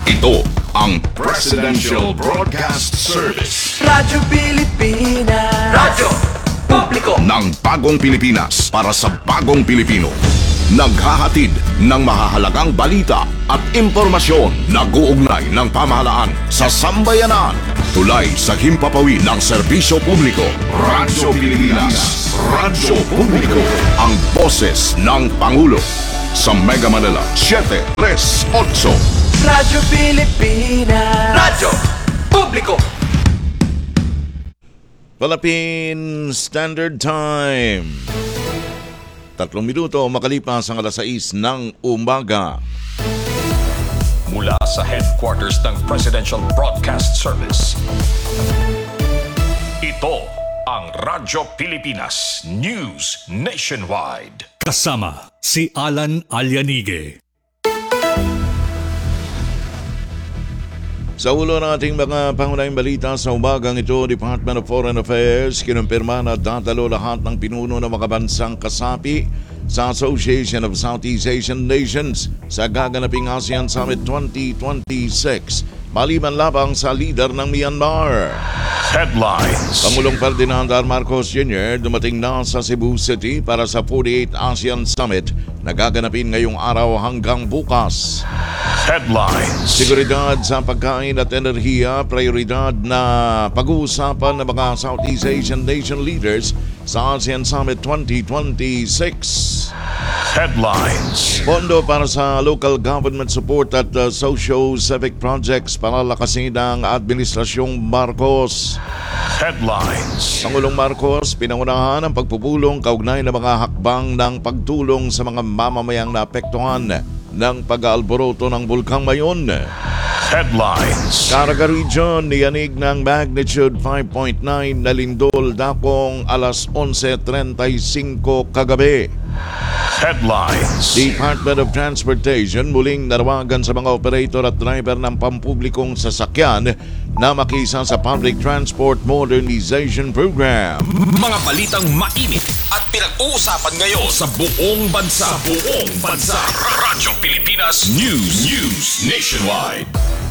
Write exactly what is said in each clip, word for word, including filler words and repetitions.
Ito ang Presidential Broadcast Service. Radyo Pilipinas. Radyo Publiko Ng bagong Pilipinas para sa bagong Pilipino. Naghahatid ng mahahalagang balita at impormasyon na uugnay ng pamahalaan sa sambayanan. Tulay sa himpapawid ng serbisyo publiko. Radyo Pilipinas. Radyo Publiko. Ang boses ng Pangulo. Sa Mega Manila, seven three eight. Radyo Pilipinas. Radyo Publiko. Philippine Standard Time. Tatlong minuto makalipas ang alas sais ng umaga. Mula sa headquarters ng Presidential Broadcast Service. Ito ang Radyo Pilipinas News Nationwide. Kasama si Alan Alianige. Sa ulo ng ating mga pangunahing balita sa umagang ito, Department of Foreign Affairs kinumpirma na dadalo lahat ng pinuno ng mga bansang kasapi sa Association of Southeast Asian Nations sa gaganaping ASEAN Summit twenty twenty-six, maliban labang sa leader ng Myanmar. Headlines. Pangulong Ferdinand R. Marcos Junior dumating na sa Cebu City para sa forty-eighth ASEAN Summit na gaganapin ngayong araw hanggang bukas. Headlines. Seguridad sa pagkain at enerhiya, prioridad na pag-uusapan ng mga Southeast Asian nation leaders sa ASEAN Summit twenty twenty-six. Headlines. Pondo para sa local government support at uh, socio-civic projects palalakasin ng Administrasyong Marcos. Headlines. Pangulong Marcos pinangunahan ang pagpupulong kaugnay ng mga hakbang ng pagtulong sa mga mamamayang naapektuhan ng pag-aalboroto ng Bulkang Mayon. Headlines. Caraga Region niyanig ng magnitude five point nine na lindol dakong alas eleven thirty-five kagabi. Headlines. Department of Transportation muling narawagan sa mga operator at driver ng pampublikong sasakyan na makisa sa Public Transport Modernization Program. Mga balitang mainit at pinag-uusapan ngayon sa buong bansa. Sa buong bansa. Radyo Pilipinas News. News Nationwide.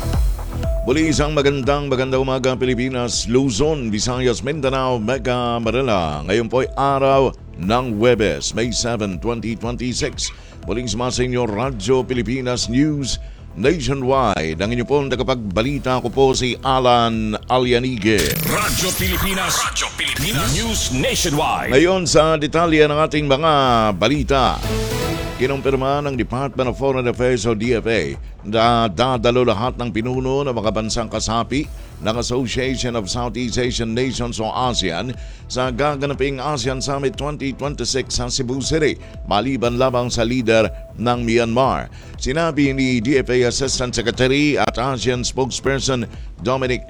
Muli isang magandang magandang umaga Pilipinas, Luzon, Visayas, Mindanao, Mega Manila. Ngayon po ay araw ng Huwebes, May seventh, twenty twenty-six. Muling sumasa inyo Radyo Pilipinas News Nationwide. Ang inyo pong tagapagbalita ko po si Alan Alianige. Radyo Pilipinas. Radyo Pilipinas News Nationwide. Ngayon sa detalye ng ating mga balita. Kinumpirma ng Department of Foreign Affairs o D F A na dadalo lahat ng pinuno ng mga bansang kasapi ng Association of Southeast Asian Nations o ASEAN sa gaganaping ASEAN Summit twenty twenty-six sa Cebu City, maliban lamang sa leader ng Myanmar. Sinabi ni D F A Assistant Secretary at ASEAN Spokesperson Dominic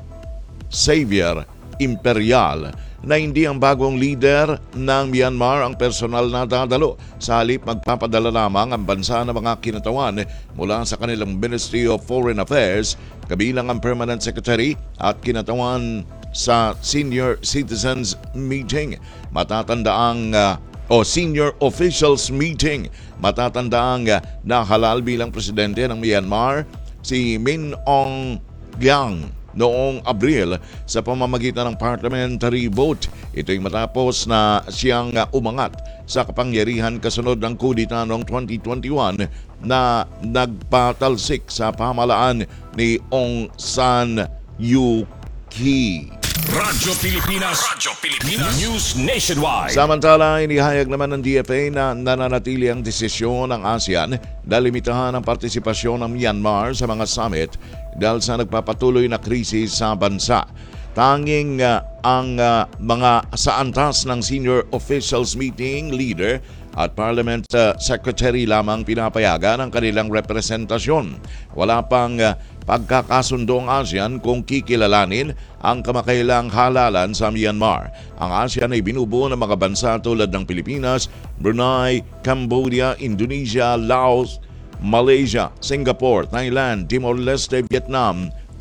Xavier Imperial na hindi ang bagong leader ng Myanmar ang personal na dadalo. Sa halip, magpapadala lamang ang bansa ng mga kinatawan mula sa kanilang Ministry of Foreign Affairs, kabilang ang Permanent Secretary at kinatawan sa Senior Citizens Meeting. Matatandaang uh, o Senior Officials Meeting. Matatandaang uh, nahalal bilang presidente ng Myanmar si Min Aung Hlaing noong Abril sa pamamagitan ng parliamentary vote. Ito'y matapos na siyang umangat sa kapangyarihan kasunod ng kudita noong twenty twenty-one na nagpatalsik sa pamahalaan ni Aung San Suu Kyi. Radyo Pilipinas. Radyo Pilipinas News Nationwide. Samantala, inihayag naman ng D F A na nananatili ang desisyon ng ASEAN na limitahan ang partisipasyon ng Myanmar sa mga summit dahil sa nagpapatuloy na krisis sa bansa. Tanging uh, ang uh, mga sa antas ng Senior Officials Meeting leader at Parliament uh, Secretary lamang pinapayagan ang kanilang representasyon. Wala pang uh, pagkakasundo ang ASEAN kung kikilalanin ang kamakailang halalan sa Myanmar. Ang ASEAN ay binubuo ng mga bansa tulad ng Pilipinas, Brunei, Cambodia, Indonesia, Laos, Malaysia, Singapore, Thailand, Timor-Leste, Vietnam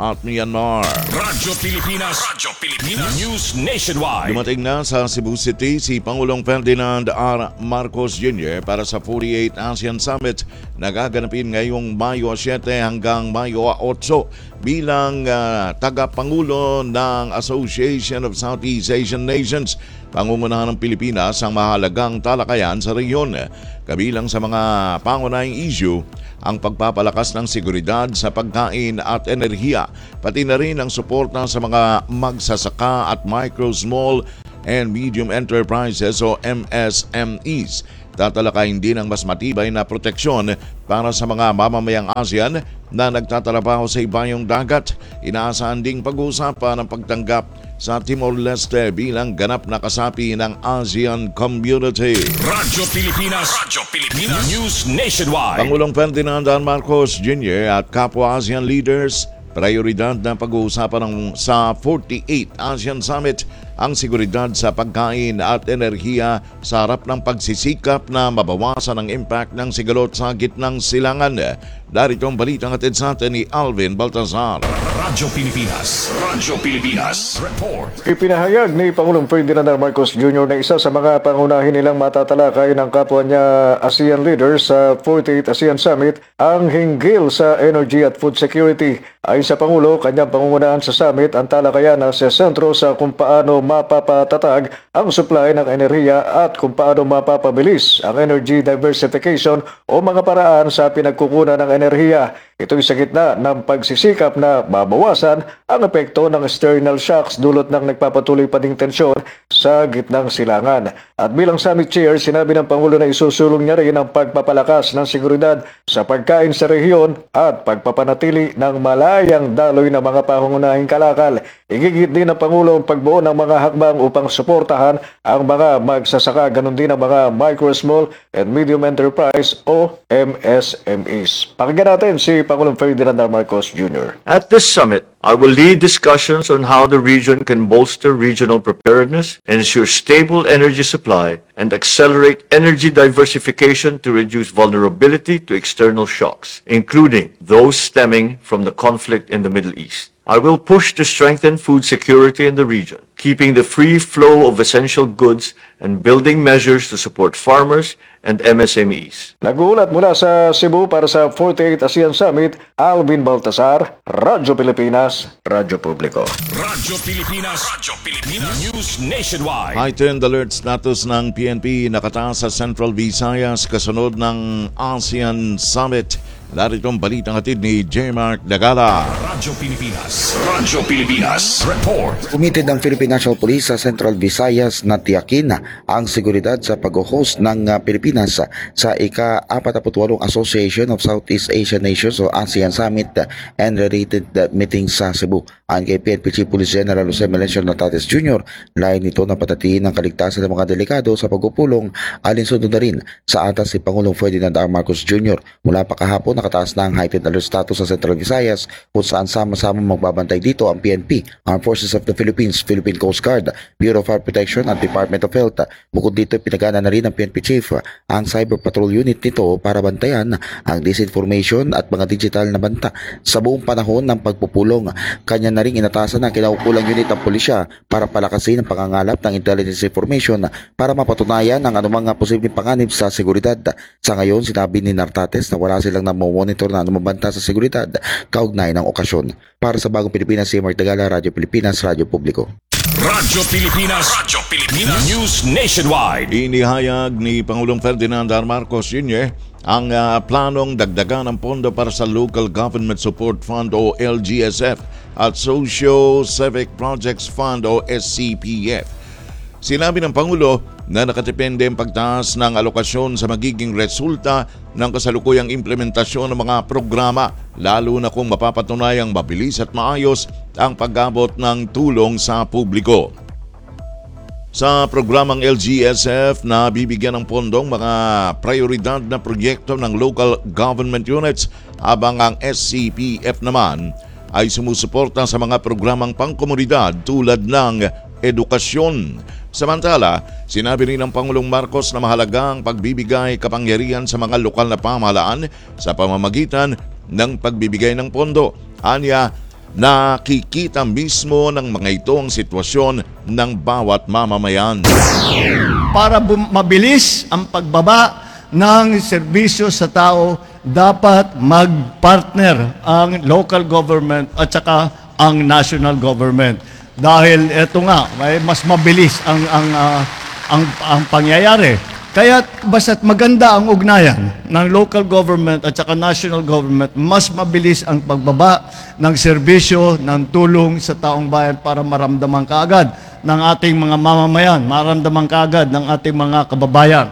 at Myanmar. Radyo Pilipinas. Radyo Pilipinas. News Nationwide. Dumating na sa Cebu City si Pangulong Ferdinand R. Marcos Junior para sa forty-eighth ASEAN Summit na gaganapin ngayong Mayo siyete hanggang Mayo eight bilang uh, tagapangulo ng Association of Southeast Asian Nations. Pangungunahan ng Pilipinas ang mahalagang talakayan sa rehiyon. Kabilang sa mga pangunahing issue ang pagpapalakas ng seguridad sa pagkain at enerhiya, pati na rin ang suporta sa mga magsasaka at micro, small and medium enterprises o M S M Es. Tatalakayin din ang mas matibay na proteksyon para sa mga mamamayang ASEAN na nagtatrabaho sa ibayong dagat. Inaasahan ding pag-uusapan ang pagtanggap sa Timor-Leste bilang ganap na kasapi ng ASEAN Community. Radyo Pilipinas. Radyo Pilipinas. News Nationwide. Pangulong Ferdinand R. Marcos Junior at kapwa ASEAN leaders, prioridad na pag-uusapan ng sa forty-eighth ASEAN Summit ang seguridad sa pagkain at enerhiya sa harap ng pagsisikap na mabawasan ang impact ng sigalot sa gitnang silangan. Darito ang balitang hatid sa atin ni Alvin Baltazar. Radyo Pilipinas. Radyo Pilipinas. Report. Ipinahayag ni Pangulong Ferdinand R. Marcos Junior na isa sa mga pangunahin nilang matatalakay ng kapwa niya ASEAN leaders sa forty-eighth ASEAN Summit ang hinggil sa energy at food security. Ayon sa Pangulo, kanyang pangungunahan sa summit ang talakayan na sa sentro sa kung paano mapapatatag ang supply ng enerhiya at kung paano mapapabilis ang energy diversification o mga paraan sa pinagkukunan ng enerhiya. Ito'y sa gitna ng pagsisikap na mabawasan ang epekto ng external shocks dulot ng nagpapatuloy pa ding tensyon sa gitnang silangan. At bilang summit chair, sinabi ng Pangulo na isusulong niya rin ang pagpapalakas ng seguridad sa pagkain sa rehiyon at pagpapanatili ng malayang daloy ng mga pangunahing kalakal. Igigit din ng Pangulo ang pagbuo ng mga hakbang upang suportahan ang mga magsasaka, ganun din ang mga micro, small and medium enterprise o M S M Es. Pakinggan natin si Pangulong Ferdinand R. Marcos Junior At this summit, I will lead discussions on how the region can bolster regional preparedness, ensure stable energy supply, and accelerate energy diversification to reduce vulnerability to external shocks, including those stemming from the conflict in the Middle East. I will push to strengthen food security in the region, keeping the free flow of essential goods and building measures to support farmers and M S M Es. Nag-uulat mula sa Cebu para sa forty-eighth ASEAN Summit, Alvin Baltasar, Radyo Pilipinas, Radyo Publiko. Radyo Pilipinas. Radyo Pilipinas. News Nationwide. Heightened alert status ng P N P nakataas sa Central Visayas kasunod ng ASEAN Summit. Narito ang balitang hatid ni J. Mark Dagala. Radyo Pilipinas. Radyo Pilipinas. Report. Umitid ang Philippine National Police sa Central Visayas na tiyakin ang seguridad sa pag-host ng uh, Pilipinas sa ika-forty-eighth Association of Southeast Asian Nations o ASEAN Summit and related uh, meetings sa Cebu. Ang kay P N P Chief Police General Jose Melencio Nartates Junior, layo nito na patatiin ang kaligtasan ng mga delikado sa pagpupulong, alinsunod na rin sa atas si Pangulong Ferdinand R. Marcos Junior Mula pa kahapon, nakataas na ang heightened alert status sa Central Visayas kung saan sama-sama magbabantay dito ang P N P, Armed Forces of the Philippines, Philippine Coast Guard, Bureau of Fire Protection at Department of Health. Bukod dito, pinagana na rin ng P N P Chief ang Cyber Patrol Unit nito para bantayan ang disinformation at mga digital na banta sa buong panahon ng pagpupulong. Kanya na rin inatasan ng kinaukulang unit ng pulisya para palakasin ang pangangalap ng intelligence information para mapatunayan ang anumang posibleng panganib sa seguridad. Sa ngayon, sinabi ni Nartates na wala silang namomonitor na lumabanta sa seguridad kaugnay ng okasyon. Para sa Bagong Pilipinas, si Mark Tagala, Radyo Pilipinas, Radyo Publiko. Radyo Pilipinas. Radyo Pilipinas. News Nationwide. Inihayag ni Pangulong Ferdinand R. Marcos Junior ang uh, planong dagdagan ng pondo para sa Local Government Support Fund o L G S F at Socio-Civic Projects Fund o S C P F. Sinabi ng Pangulo na nakatipende ang pagtaas ng alokasyon sa magiging resulta ng kasalukuyang implementasyon ng mga programa, lalo na kung mapapatunayang mabilis at maayos ang pag-abot ng tulong sa publiko. Sa programang L G S F na bibigyan ng pondong mga prioridad na proyekto ng local government units, habang ang S C P F naman ay sumusuporta sa mga programang pangkomunidad tulad ng edukasyon. Samantala, sinabi rin ng Pangulong Marcos na mahalaga ang pagbibigay kapangyarihan sa mga lokal na pamahalaan sa pamamagitan ng pagbibigay ng pondo. Anya, nakikita mismo ng mga ito ang sitwasyon ng bawat mamamayan. Para bum- mabilis ang pagbaba ng serbisyo sa tao, dapat mag-partner ang local government at saka ang national government. Dahil ito nga, may mas mabilis ang ang ah, ang, ang pangyayari. Kaya basta't maganda ang ugnayan ng local government at saka national government, mas mabilis ang pagbaba ng serbisyo, ng tulong sa taong bayan para maramdaman kaagad ng ating mga mamamayan, maramdaman kaagad ng ating mga kababayan.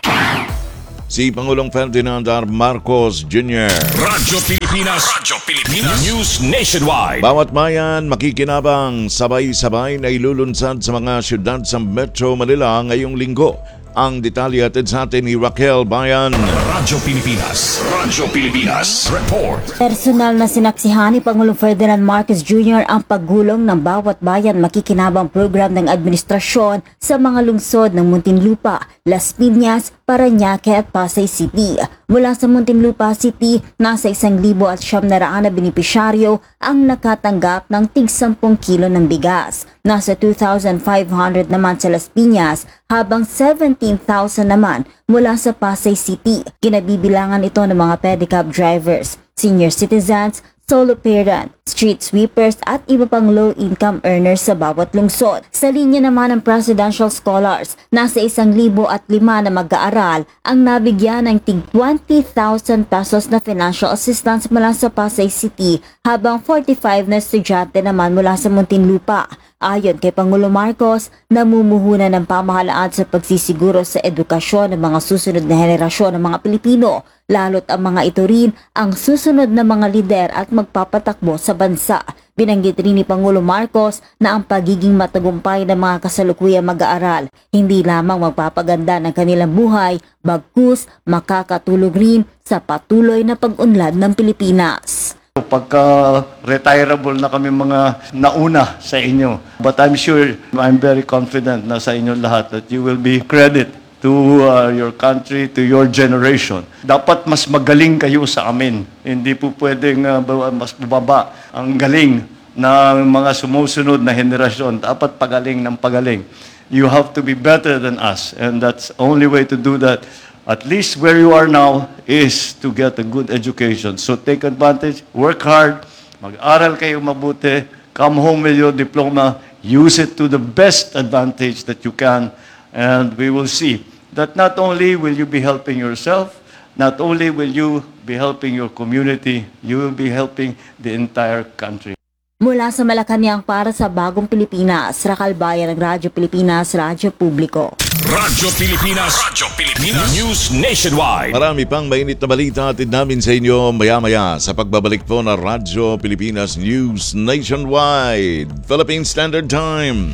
Si Pangulong Ferdinand R. Marcos Junior Radyo Pilipinas, Radyo Pilipinas, News Nationwide. Bawat bayan makikinabang, sabay-sabay na ilulunsad sa mga syudad sa Metro Manila ngayong linggo. Ang detalye atid sa atin ni Raquel Bayan. Radyo Pilipinas, Radyo Pilipinas, Report. Personal na sinaksihan ni Pangulong Ferdinand Marcos Junior ang paggulong ng bawat bayan makikinabang program ng administrasyon sa mga lungsod ng Muntinlupa, Las Piñas, Parañaque at Pasay City. Mula sa Muntinlupa City, nasa isang libo at siyam na raan na benepisyaryo ang nakatanggap ng tig sampung kilo ng bigas. Nasa two thousand five hundred naman sa Las Piñas, habang seventeen thousand naman mula sa Pasay City. Kinabibilangan ito ng mga pedicab drivers, senior citizens, solo parent, street sweepers at iba pang low-income earners sa bawat lungsod. Sa linya naman ng presidential scholars, nasa isang libo at lima na mag-aaral ang nabigyan ng tig twenty thousand pesos na financial assistance mula sa Pasay City, habang forty-five na estudyante naman mula sa Muntinlupa. Ayon kay Pangulo Marcos, namumuhunan ng pamahalaan sa pagsisiguro sa edukasyon ng mga susunod na henerasyon ng mga Pilipino, lalo't ang mga ito rin ang susunod na mga lider at magpapatakbo sa bansa. Binanggit rin ni Pangulo Marcos na ang pagiging matagumpay ng mga kasalukuyang mag-aaral hindi lamang magpapaganda ng kanilang buhay, bagkus makakatulong rin sa patuloy na pag-unlad ng Pilipinas. Pagka-retirable na kami mga nauna sa inyo. But I'm sure, I'm very confident na sa inyo lahat that you will be credit to uh, your country, to your generation. Dapat mas magaling kayo sa amin. Hindi po pwedeng uh, mas bubaba ang galing ng mga sumusunod na henerasyon. Dapat pagaling ng pagaling. You have to be better than us. And that's the only way to do that. At least where you are now is to get a good education. So take advantage, work hard, mag-aral kayo mabuti, come home with your diploma, use it to the best advantage that you can, and we will see that not only will you be helping yourself, not only will you be helping your community, you will be helping the entire country. Mula sa Malacanang para sa Bagong Pilipinas, Raquel Bayan ng Radyo Pilipinas, Radyo Publiko. Radyo Pilipinas, Radyo Pilipinas, News Nationwide. Marami pang mainit na balita atid namin sa inyo maya-maya sa pagbabalik po ng Radyo Pilipinas News Nationwide. Philippine Standard Time,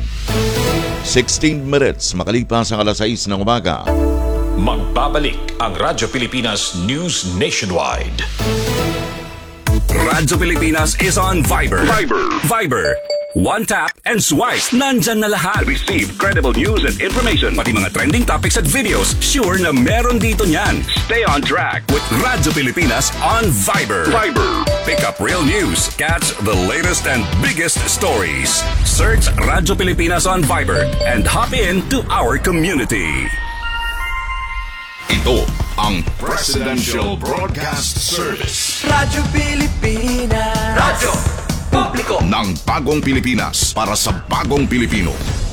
sixteen minutes makalipas ang alas sais ng umaga. Magbabalik ang Radyo Pilipinas News Nationwide. Radyo Pilipinas is on Viber. Viber. Viber. One tap and swipe. Nandyan na lahat. Receive credible news and information. Pati mga trending topics at videos. Sure na meron dito niyan. Stay on track with Radyo Pilipinas on Viber. Viber. Pick up real news. Catch the latest and biggest stories. Search Radyo Pilipinas on Viber and hop in to our community. Ito ang Presidential Broadcast Service Radyo Pilipinas, Radyo Publiko ng Bagong Pilipinas para sa Bagong Pilipino.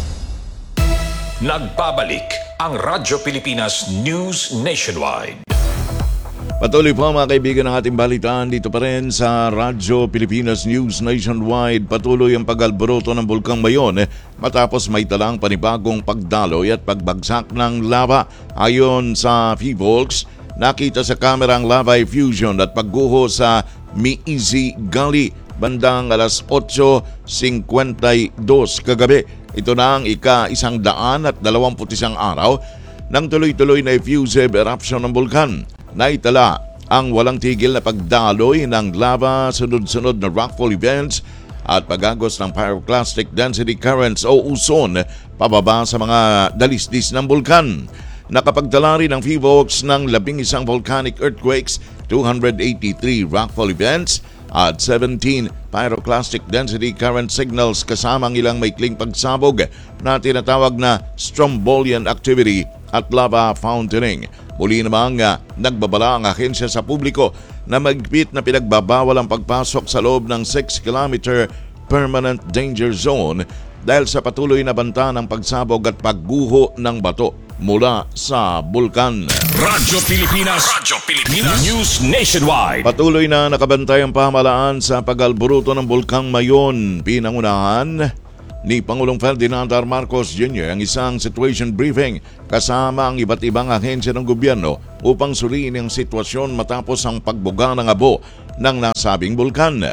Nagbabalik ang Radyo Pilipinas News Nationwide. Patuloy po mga kaibigan ng ating balitaan dito pa rin sa Radyo Pilipinas News Nationwide. Patuloy ang pag-alboroto ng Bulkang Mayon matapos may talang panibagong pagdaloy at pagbagsak ng lava. Ayon sa PHIVOLCS, nakita sa kamera ang lava effusion at pagguho sa Miizi Gully bandang alas otso singkwentados kagabi. Ito na ang ika-isang daan at dalawamput isang araw ng tuloy-tuloy na effusive eruption ng bulkan. Naitala ang walang tigil na pagdaloy ng lava, sunod-sunod na rockfall events at pagagos ng pyroclastic density currents o uson pababa sa mga dalisdis ng bulkan. Nakapagdala rin ng PHIVOLCS ng labing isang volcanic earthquakes, two hundred eighty-three rockfall events at seventeen pyroclastic density current signals kasama ang ilang maikling pagsabog na tinatawag na strombolian activity at lava fountaining. Muli namang uh, nagbabala ang ahensya sa publiko na magpit na pinagbabawal ang pagpasok sa loob ng six kilometer permanent danger zone dahil sa patuloy na banta ng pagsabog at pagguho ng bato mula sa bulkan. Radyo Pilipinas. Radyo Pilipinas. News Nationwide. Patuloy na nakabantay ang pamahalaan sa pag-alburuto ng bulkang Mayon. Pinangunahan ni Pangulong Ferdinand R. Marcos Junior ang isang situation briefing kasama ang iba't ibang ahensya ng gobyerno upang suriin ang sitwasyon matapos ang pagbuga ng abo ng nasabing bulkan.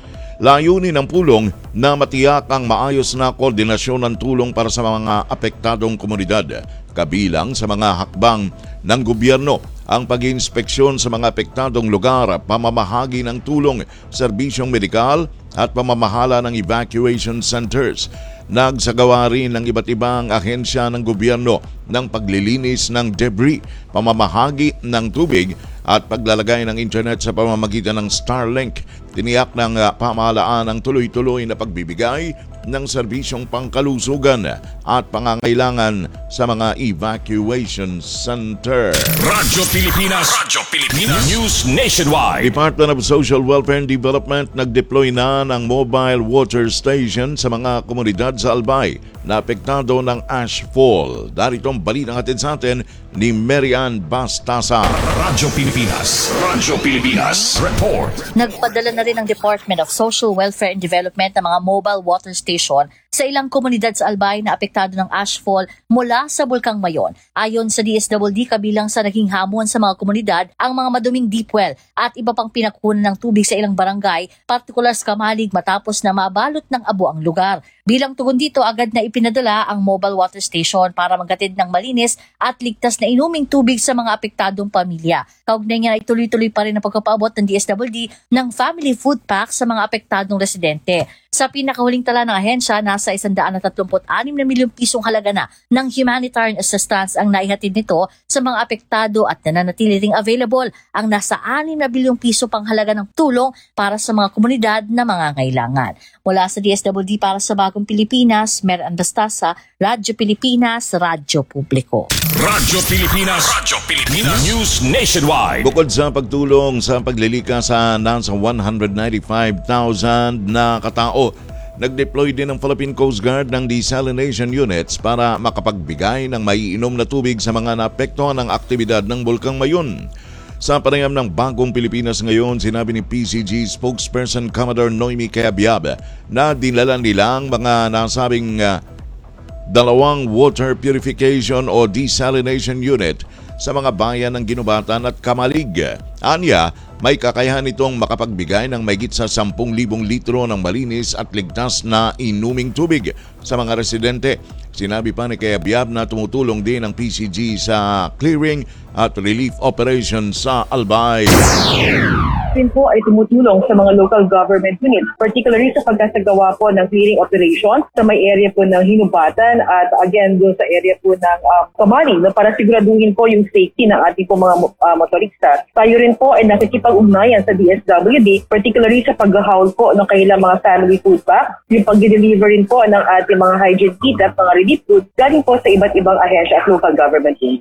Layunin ng pulong na matiyak ang maayos na koordinasyon ng tulong para sa mga apektadong komunidad, kabilang sa mga hakbang ng gobyerno ang pag-inspeksyon sa mga apektadong lugar, pamamahagi ng tulong, serbisyong medikal at pamamahala ng evacuation centers. Nagsagawa rin ng iba't ibang ahensya ng gobyerno ng paglilinis ng debris, pamamahagi ng tubig at paglalagay ng internet sa pamamagitan ng Starlink. Tiniyak ng uh, pamahalaan ang tuloy-tuloy na pagbibigay ng serbisyong pangkalusugan at pangangailangan sa mga evacuation center. Radyo Pilipinas. Radyo Pilipinas. News Nationwide. Department of Social Welfare and Development nag-deploy na ng mobile water station sa mga komunidad sa Albay na apektado ng ashfall. Darito ang balitang hatid sa atin ni Marian Bastasa. Radyo Pilipinas. Radyo Pilipinas. Report. Nagpadala na rin ang Department of Social Welfare and Development ng mga mobile water station sa ilang komunidad sa Albay na apektado ng ashfall mula sa Bulkang Mayon. Ayon sa D S W D, kabilang sa naging hamon sa mga komunidad ang mga maduming deep well at iba pang pinakunan ng tubig sa ilang barangay, partikular sa Kamalig matapos na mabalot ng abo ang lugar. Bilang tugon dito, agad na ipinadala ang mobile water station para maghatid ng malinis at ligtas na inuming tubig sa mga apektadong pamilya. Kaugnay nga, ituloy-tuloy pa rin ang pagpapaabot ng D S W D ng family food pack sa mga apektadong residente. Sa pinakahuling tala ng ahensya, nasa one hundred thirty-six na milyong pisong halaga na ng humanitarian assistance ang naihatid nito sa mga apektado at nananatili ring available ang nasa six na bilyong piso pang halaga ng tulong para sa mga komunidad na mangangailangan. Mula sa D S W D para sa Bagong Pilipinas, Marian Bastasa, Radyo Pilipinas, Radyo Publiko. Radyo Pilipinas. Radyo Pilipinas. News Nationwide. Bukod sa pagtulong sa paglilikas sa nasa one hundred ninety-five thousand na katao, nag-deploy din ang Philippine Coast Guard ng desalination units para makapagbigay ng maiinom na tubig sa mga naapektuhan ng aktibidad ng Bulkang Mayon. Sa panayam ng Bagong Pilipinas ngayon, sinabi ni P C G spokesperson Commodore Noemi Cayabyab na dinala nilang mga nasabing uh, dalawang water purification o desalination unit sa mga bayan ng Ginubatan at Kamalig. Anya, may kakayahan itong makapagbigay ng mahigit sa ten thousand litro ng malinis at ligtas na inuming tubig sa mga residente. Sinabi pa ni Cayabyab na tumutulong din ang P C G sa clearing at relief operations sa Albay. Rin po ay tumutulong sa mga local government units, particularly sa pagkasagawa po ng clearing operation sa may area po ng Hinubatan at again doon sa area po ng um, Kamali no, para siguraduhin po yung safety ng ating po mga uh, motorista. Tayo rin po ay nakikipag-ugnayan sa D S W D, particularly sa pag-haul po ng kanilang mga family food pack, yung pag-deliver rin po ng ating mga hygiene kit at mga relief goods galing po sa iba't ibang ahensya at local government units.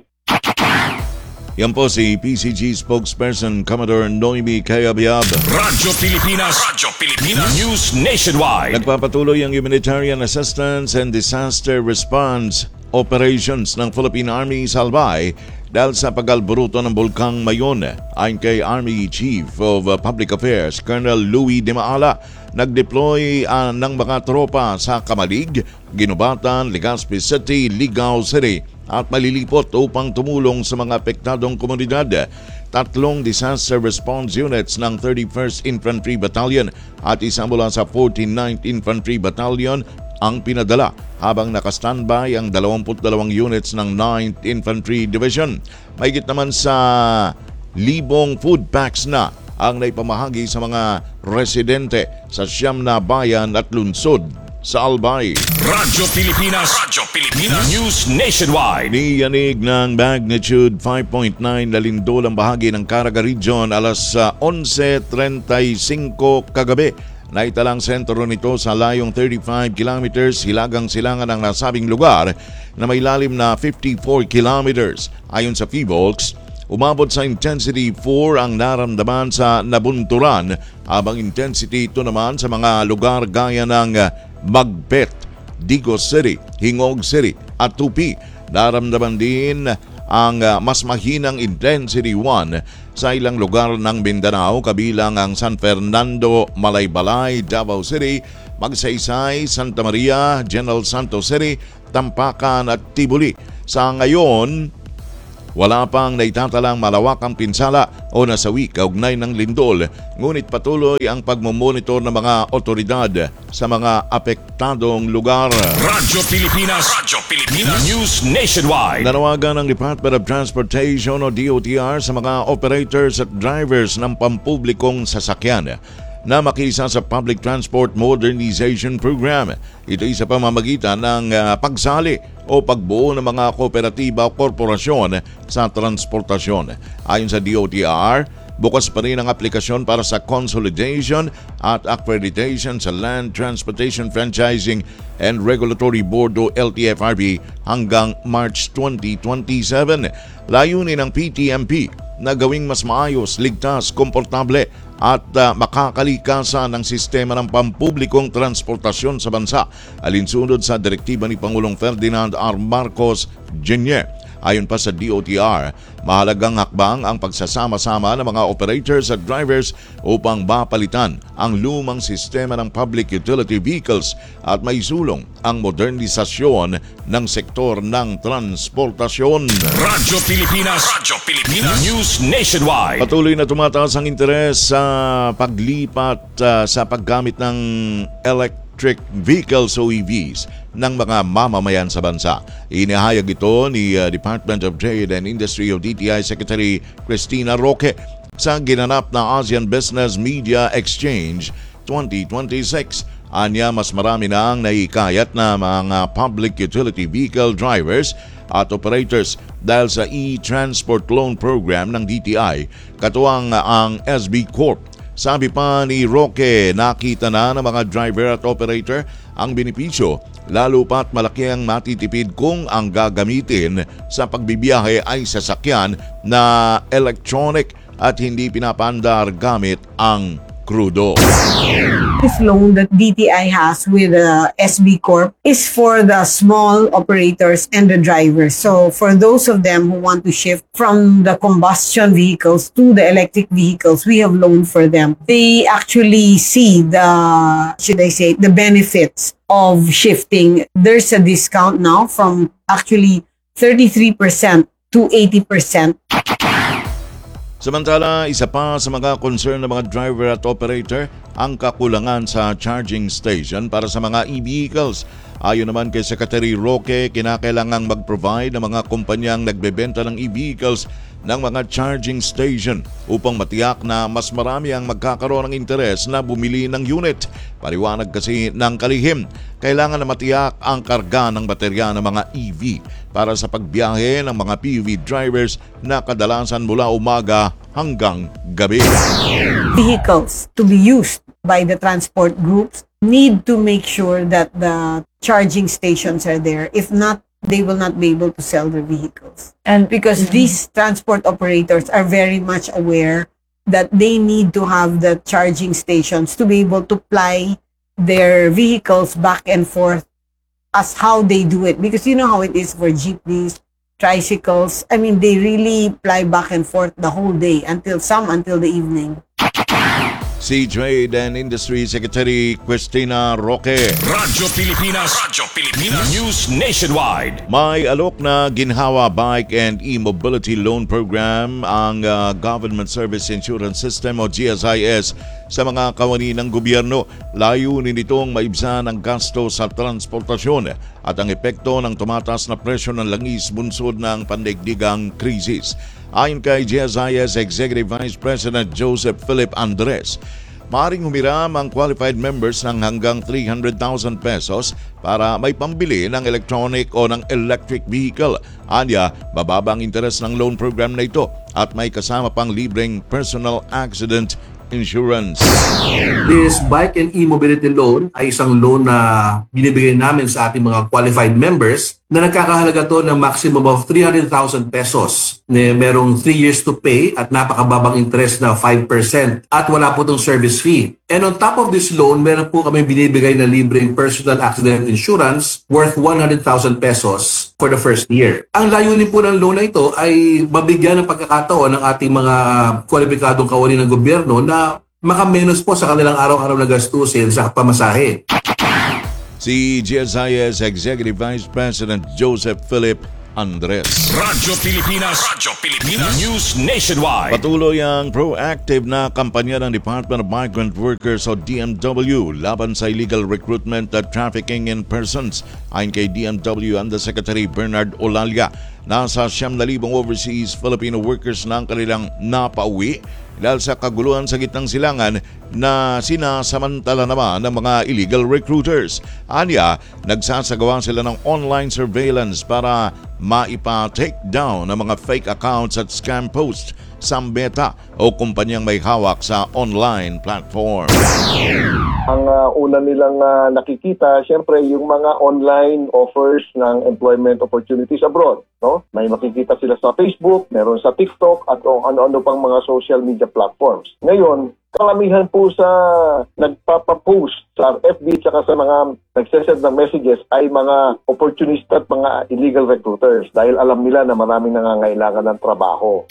Yan po si P C G spokesperson Commodore Noemi Cayabyab. Radyo Pilipinas. Radyo Pilipinas. News Nationwide. Nagpapatuloy ang humanitarian assistance and disaster response operations ng Philippine Army sa Albay dahil sa pag-alburuto ng Bulkang Mayon. Ayon kay Army Chief of Public Affairs Colonel Louis De Maala, nag-deploy uh, ng mga tropa sa Kamalig, Ginubatan, Legazpi City, Ligao City at malilipot upang tumulong sa mga apektadong komunidad. Tatlong disaster response units ng thirty-first Infantry Battalion at isa mula sa forty-ninth Infantry Battalion ang pinadala habang nakastandby ang twenty-two units ng ninth Infantry Division. Mahigit naman sa libong food packs na ang naipamahagi sa mga residente sa siyam na bayan at lungsod sa Albay. Radyo Pilipinas. Radyo Pilipinas. News Nationwide. Niyanig ng magnitude five point nine na lindol ang bahagi ng Caraga Region alas uh, eleven thirty-five kagabi. Naitalang sentro nito sa layong thirty-five kilometers hilagang silangan ng nasabing lugar na may lalim na fifty-four kilometers. Ayon sa PHIVOLCS, umabot sa intensity four ang naramdaman sa Nabunturan, habang intensity two naman sa mga lugar gaya ng Magpet, Digos City, Hingog City at Tupi. Naramdaman din ang uh, mas mahinang intensity one sa ilang lugar ng Mindanao, kabilang ang San Fernando, Malaybalay, Davao City, Magsaysay, Santa Maria, General Santos City, Tampakan at Tibuli. Sa ngayon, wala pang naitatalang malawakang pinsala o nasawi kaugnay ng lindol, ngunit patuloy ang pagmumonitor ng mga otoridad sa mga apektadong lugar. Radyo Pilipinas. Radyo Pilipinas. News Nationwide. Nanawagan ng Department of Transportation o D O T R sa mga operators at drivers ng pampublikong sasakyan na makisa sa Public Transport Modernization Program. Ito ay sa pamamagitan ng uh, pagsali o pagbuo ng mga kooperatiba o korporasyon sa transportasyon. Ayon sa D O T R, bukas pa rin ang aplikasyon para sa consolidation at accreditation sa Land Transportation Franchising and Regulatory Board o L T F R B hanggang March twenty twenty-seven. Layunin ng P T M P na gawing mas maayos, ligtas, komportable at uh, makakalikasan ng sistema ng pampublikong transportasyon sa bansa, alinsunod sa direktiba ni Pangulong Ferdinand R. Marcos Junior Ayon pa sa D O T R, mahalagang hakbang ang pagsasama-sama ng mga operators at drivers upang mapalitan ang lumang sistema ng public utility vehicles at maisulong ang modernisasyon ng sektor ng transportasyon. Radyo Pilipinas. Radyo Pilipinas. News Nationwide. Patuloy na tumataas ang interes sa paglipat uh, sa paggamit ng electric vehicles o E Vs ng mga mamamayan sa bansa. Inihayag ito ni uh, Department of Trade and Industry of D T I Secretary Cristina Roque sa ginanap na ASEAN Business Media Exchange twenty twenty-six. Anya, mas marami na ang naikayat na mga public utility vehicle drivers at operators dahil sa e-transport loan program ng D T I, katuwang ang S B Corp. Sabi pa ni Roque, nakita na ng mga driver at operator ang benepisyo, lalo pat malaki ang matitipid kung ang gagamitin sa pagbibiyahe ay sasakyan na electronic at hindi pinapandar gamit ang krudo. This loan that D T I has with uh, S B Corp is for the small operators and the drivers. So for those of them who want to shift from the combustion vehicles to the electric vehicles, we have loaned for them. They actually see the, should I say, the benefits of shifting. There's a discount now from actually thirty-three percent to eighty percent. Samantala, isa pa sa mga concern ng mga driver at operator ang kakulangan sa charging station para sa mga e-vehicles. Ayon naman kay Secretary Roque, kinakailangang mag-provide ng mga kumpanyang nagbebenta ng e-vehicles ng mga charging station upang matiyak na mas marami ang magkakaroon ng interes na bumili ng unit. Paliwanag kasi ng kalihim, kailangan na matiyak ang karga ng baterya ng mga E V para sa pagbiyahe ng mga P U V drivers na kadalasan mula umaga hanggang gabi. Vehicles to be used by the transport groups need to make sure that the charging stations are there. If not, they will not be able to sell their vehicles. And because mm-hmm. these transport operators are very much aware that they need to have the charging stations to be able to ply their vehicles back and forth as how they do it. Because you know how it is for jeepneys, tricycles. I mean, they really ply back and forth the whole day until some until the evening. Si Trade and Industry Secretary Cristina Roque. Radyo Pilipinas. Radyo Pilipinas. News Nationwide. May alok na ginhawa bike and e-mobility loan program ang uh, Government Service Insurance System o G S I S sa mga kawani ng gobyerno. Layunin nitong maibsan ang gasto sa transportasyon at ang epekto ng tumataas na presyo ng langis bunsod ng pandaigdigang krisis. Ayon kay G S I S Executive Vice President Joseph Philip Andres, maaaring humiram ang qualified members ng hanggang three hundred thousand pesos para may pambili ng electronic o ng electric vehicle. Anya, bababa ang interes ng loan program na ito at may kasama pang libreng personal accident insurance. This bike and e-mobility loan ay isang loan na binibigay namin sa ating mga qualified members na nagkakahalaga to ng maximum of three hundred thousand pesos. Na merong three years to pay at napakababang interest na five percent at wala po itong service fee. And on top of this loan, meron po kami binibigay na libreng personal accident insurance worth one hundred thousand pesos for the first year. Ang layunin po ng loan na ito ay mabigyan ng pagkakataon ng ating mga kwalipikadong kawani ng gobyerno na makamenos po sa kanilang araw-araw na gastusin sa pamasahe. Si G S I S Executive Vice President Joseph Philip Andres. Radyo Pilipinas. Radyo Pilipinas. News Nationwide. Patuloy ang proactive na kampanya ng Department of Migrant Workers o D M W laban sa illegal recruitment at trafficking in persons. Ayon kay D M W Undersecretary Bernard Olalia, nasa siyam na libong overseas Filipino workers na ang kanilang napauwi dahil sa kaguluhan sa gitnang silangan na sinasamantala naman ng mga illegal recruiters. Anya, nagsasagawa sila ng online surveillance para maipa-take down ang mga fake accounts at scam posts sa beta o kumpanyang may hawak sa online platform. Ang uh, una nilang uh, nakikita, syempre, yung mga online offers ng employment opportunities abroad. No? May makikita sila sa Facebook, meron sa TikTok, at kung ano-ano pang mga social media platforms. Ngayon, karamihan po sa nagpapapost sa F B at sa mga nagsesend ng messages ay mga opportunist at mga illegal recruiters dahil alam nila na maraming nangangailangan ng trabaho.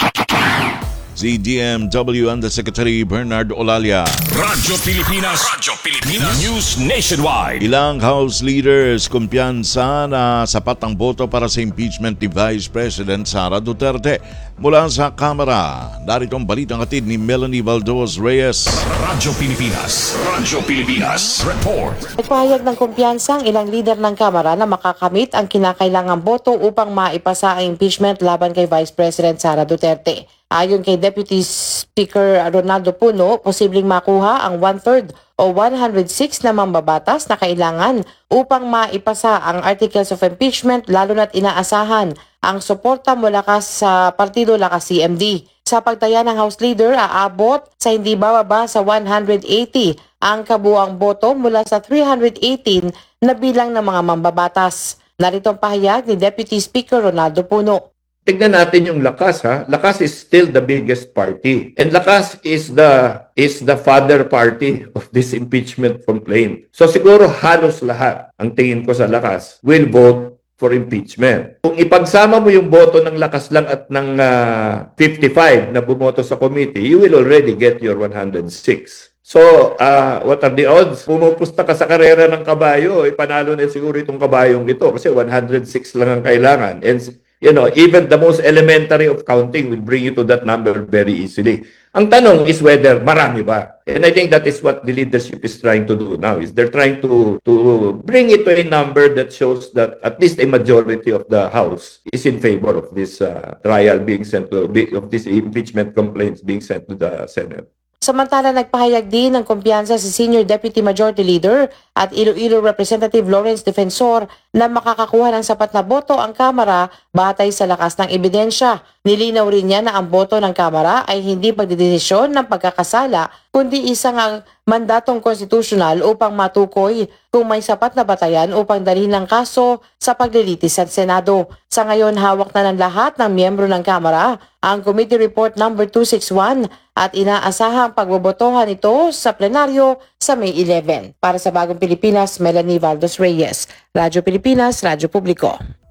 Si D M W Undersecretary Bernard Olalia. Radyo Pilipinas. Radyo Pilipinas. News Nationwide. Ilang House leaders kumpiyansa na sapat ang boto para sa impeachment ni Vice President Sara Duterte. Mula sa Kamara, narito ang balitang hatid ni Melanie Valdos Reyes. Radyo Pilipinas. Radyo Pilipinas. Report. Nagpahayag ng kumpiyansa ang ilang leader ng Kamara na makakamit ang kinakailangang boto upang maipasa ang impeachment laban kay Vice President Sara Duterte. Ayon kay Deputy Speaker Ronaldo Puno, posibleng makuha ang one-third o one hundred six na mambabatas na kailangan upang maipasa ang Articles of Impeachment, lalo na't inaasahan ang suporta mula sa Partido Lakas C M D. Sa pagtaya ng House Leader, aabot sa hindi bababa sa one hundred eighty ang kabuang boto mula sa three hundred eighteen na bilang ng mga mambabatas. Narito ang pahayag ni Deputy Speaker Ronaldo Puno. Tignan natin yung Lakas, ha. Lakas is still the biggest party. And Lakas is the is the father party of this impeachment complaint. So siguro halos lahat, ang tingin ko sa Lakas, will vote for impeachment. Kung ipagsama mo yung boto ng Lakas lang at ng uh, fifty-five na bumoto sa committee, you will already get your one hundred six. So, uh, what are the odds? Pumupusta ka sa karera ng kabayo, ipanalo na siguro itong kabayong ito kasi one hundred six lang ang kailangan. And you know, even the most elementary of counting will bring you to that number very easily. Ang tanong is whether marami ba? And I think that is what the leadership is trying to do now. Is they're trying to to bring it to a number that shows that at least a majority of the House is in favor of this uh, trial being sent to, of this impeachment complaints being sent to the Senate. Samantala, nagpahayag din ng kumpiyansa si Senior Deputy Majority Leader at Iloilo Representative Lawrence Defensor na makakakuha ng sapat na boto ang Kamara batay sa lakas ng ebidensya. Nilinaw rin niya na ang boto ng Kamara ay hindi pagdedesisyon ng pagkakasala kundi isang ang mandatong konstitusyonal upang matukoy kung may sapat na batayan upang dalhin ng kaso sa paglilitis sa Senado. Sa ngayon, hawak na ng lahat ng miyembro ng Kamara ang Committee Report number two sixty-one at inaasahang pagbobotohan ito sa plenaryo sa May eleven. Para sa Bagong Pilipinas, Melanie Valdos Reyes. Radyo Pilipinas, Radyo Publiko.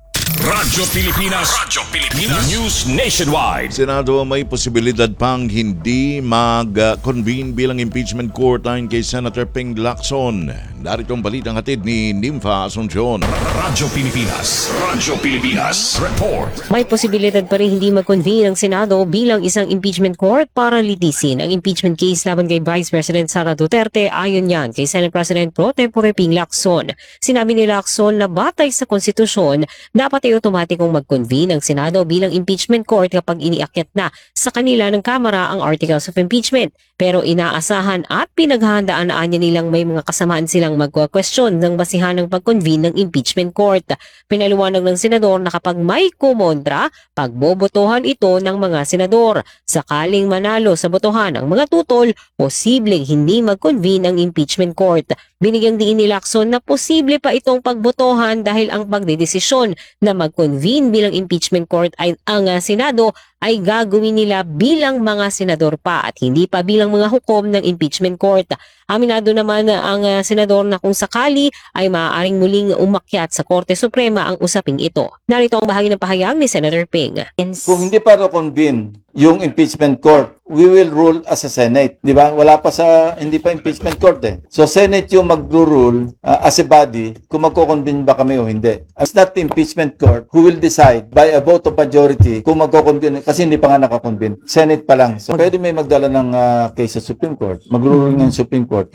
Radyo Pilipinas. Radyo Pilipinas. News Nationwide. Senado may posibilidad pang hindi mag-convene bilang impeachment court ayon kay Senator Ping Lacson. Narito ang balitang hatid ni Nympha Asuncion. Radyo Pilipinas. Radyo Pilipinas. Report. May posibilidad pa rin hindi mag-convene ang Senado bilang isang impeachment court para litisin ang impeachment case laban kay Vice President Sara Duterte. Ayon yan kay Senate President Pro Tempore Ping Lacson. Sinabi ni Lacson na batay sa konstitusyon, dapat ay otomatikong mag-convene ang Senado bilang impeachment court kapag iniakyat na sa kanila ng Kamara ang articles of impeachment. Pero inaasahan at pinaghahandaan na anya nilang may mga kasamaan silang magwa-question ng basihan ng pag-convene ng impeachment court. Pinaliwanag ng senador na kapag may kumontra, pagbobotohan ito ng mga senador. Sakaling manalo sa botohan ang mga tutol, posibleng hindi mag-convene ang impeachment court. Binigyang diin ni Lacson na posible pa itong pagbotohan dahil ang pagdedesisyon na mag-convene bilang impeachment court ay ang uh, Senado ay gagawin nila bilang mga senador pa at hindi pa bilang mga hukom ng impeachment court. Aminado naman ang uh, senador na kung sakali ay maaaring muling umakyat sa Korte Suprema ang usaping ito. Narito ang bahagi ng pahayag ni Senator Ping. Kung hindi pa na-convene yung impeachment court, we will rule as a Senate. Di ba? Wala pa sa, hindi pa impeachment court eh. So Senate yung mag-rule uh, as a body kung magko-convene ba kami o hindi. It's not the impeachment court who will decide by a vote of majority kung magko-convene kasi hindi pa nga nakakonvene. Senate pa lang. So pwede may magdala ng uh, case sa Supreme Court. Mag-rule ng Supreme Court.